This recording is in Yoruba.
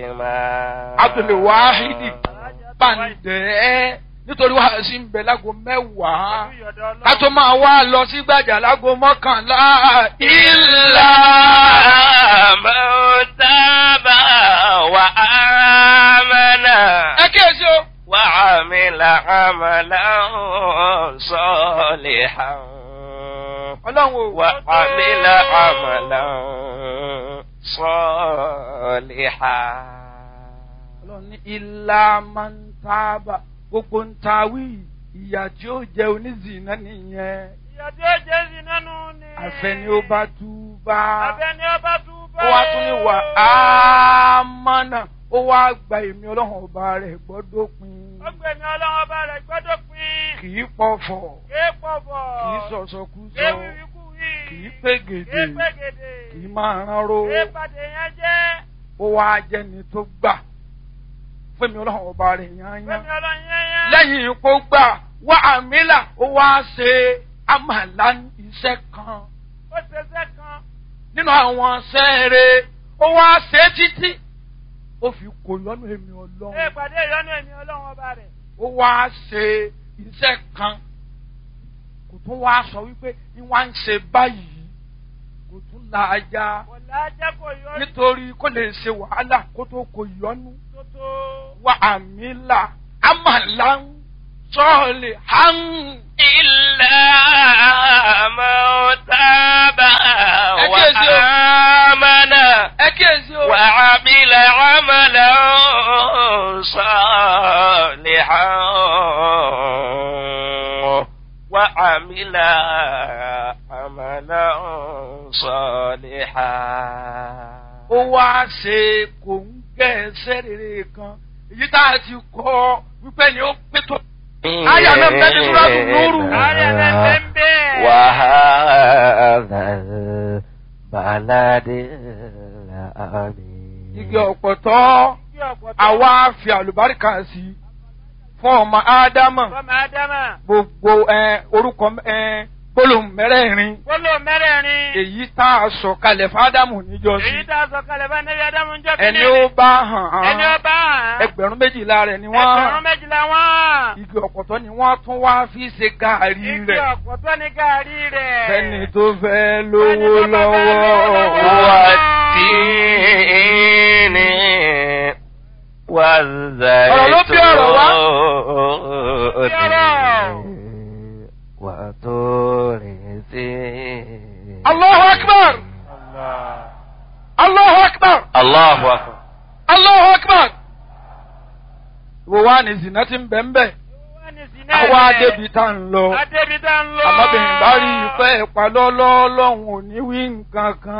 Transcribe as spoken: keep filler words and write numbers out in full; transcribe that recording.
Abdul Wahidi Bàǹdẹ́ nítorí wàá sí ń bẹ lágo mẹ́wàá ká tó máa wá lọ sí Gbàjà lágo mọ́kànlá. Illa man taba wa amana. Ẹ kíyèsí o. Wa amila amalan salihan. Ọlọ́run o. Wa amila amalan salihan. Ọlọ́run ní illa man taba. Gbogbo ń ta wí ìyà tí ó jẹ onízìnnà nìyẹn. Ìyà tí ó jẹ zìnnà nù ni. Àfẹ́ni ó bá túbá. Àfẹ́ni ó bá túbá. Ó wá tún ní wà á mọ́nà. Ó wá gba èmi ọlọ́run ọba rẹ̀ gbọ́dọ̀ pin. Ó gba èmi ọlọ́run ọba rẹ̀ gbọ́dọ̀ pin. Kì í pọ̀fọ̀. Kì í pọ̀fọ̀. Kì í sọ̀sọ̀kúsọ. Kì í wíwíkúwí. Kì í pégede. Kì í pégede. Kì í máa ránró. Kì í pàdé yẹn jẹ́. Ó wá jẹ́ni tó gbà. Fẹ́mi ọlọ́run ọba rẹ̀ yányán. Fẹ́mi ọlọ́run yányán. Lẹ́yìn kó gbà wá àmìlà ó wá ṣe àmàlà iṣẹ́ kan. Ó ṣe iṣẹ́ kan. Nínú àwọn sẹ́ẹ̀rẹ̀ ó wá ṣe títí. Ó fi kò yọnu èmi ọlọ́run. Ẹ pàdé ìyọnu èmi ọlọ́run ọba rẹ̀. Ó wá ṣe iṣẹ́ kan. Kò tún wá sọ wípé ní wá ń ṣe báyìí. Kò tún la ajá. Kò la ajá kò yọnu. Nítorí kó lè ṣe wàhálà kó tó kò yọnu. Tó tó. Wà àmìlà àmàlà ń sọ̀lẹ̀ hàn. Illa man taba wa amana. Ẹ kíyèsí o. Wa amila amalan salihan. Wa amila amalan salihan. Ó wá ṣe kò ń gẹ́ ẹsẹ̀ rere kan. Èyí tá a ti kọ́ wípé ni ó pé tó. Aya náà bẹ́ẹ̀ ni Súrátù Núrù. Aya náà bẹ́ẹ̀ ń bẹ́ẹ̀. Wa hadhal baladil amin. Igi ọ̀pọ̀tọ́ àwa fi àlùbáríkà sí fún ọmọ Ádámà. Fọ́mọ Ádámà. Gbogbo orúkọ gbólóhùn mẹ́rẹ̀ẹ̀rin. Gbólóhùn mẹ́rẹ̀ẹ̀rin. Èyí tá a sọ kalẹ̀ fún Ádámù níjọ́sí. Èyí tá a sọ kalẹ̀ fún Ádámù níjọ́ kí ni. Ẹni ó bá hàn án. Ẹni ó bá hàn án. Ẹgbẹ̀rún méjìlá rẹ̀ ni wọ́n. Ẹgbẹ̀rún méjìlá wọ́n. Igi ọ̀pọ̀tọ́ ni wọ́n tún wá fi ṣe gàárì rẹ̀. Igi ọ̀pọ̀tọ́ ni gàárì rẹ̀. Fẹ́ni tó fẹ́ lówó lọ́wọ́. Wà tíìnì wà zàìtò. Ọ̀rọ̀ ló bí ọ̀rọ̀ wá. Wà tó rìn sí. Allahu Akbar. Allahu Akbar. Allahu Akbar. Allahu Akbar. Wo wá ní zina tí ń bẹ̀ ń bẹ̀. Àwa adébi tá ń lọ. Adébi tá ń lọ. Àmọ́bìnrin bá rí ìfẹ́ ìpalọ́lọ́ lọ́hùn ò ní wí nǹkan kan.